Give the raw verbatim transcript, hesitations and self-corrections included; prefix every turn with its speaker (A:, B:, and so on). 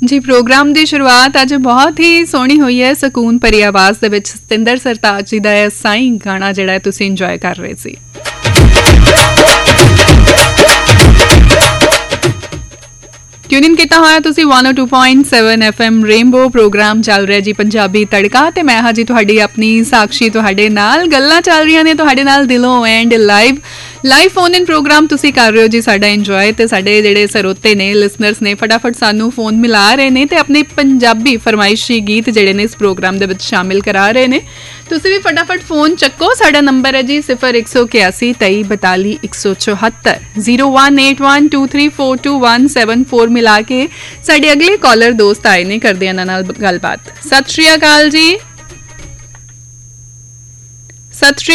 A: जी programme की शुरुआत अज बहुत ही सोहनी हुई है सकून भरी आवाज़ दे विच सतिंदर सरताज जी का साई गाना जिहड़ा तुसीं इंजॉय कर रहे सी। ट्यून इन किया होया तुसीं one O two point seven F M rainbow programme चल रहा जी पंजाबी तड़का ते मैं हाँ जी तुहाडी अपनी साक्षी तुहाडे नाल गल्लां चल रही ने तुहाडे नाल दिलों and live live phone in programme तुसीं कर रहे हो जी साडा इंजॉय ते साडे जिहड़े सरोते ने लिसनर्स ने फटाफट सानू फोन मिला रहे ने ते अपने पंजाबी फरमाइशी गीत जिहड़े ने इस प्रोग्राम दे विच शामिल करा रहे ने। तुसीं भी फटाफट फोन चक्को। साडा नंबर है जी सिफर एक सौ इक्यासी तेई बताली एक सौ चौहत्तर zero one eight one two three four to one seven four मिला के साडे अगले कॉलर दोस्त आए ने करदे इन्हां नाल गलबात। सत श्री अकाल जी। सत श्री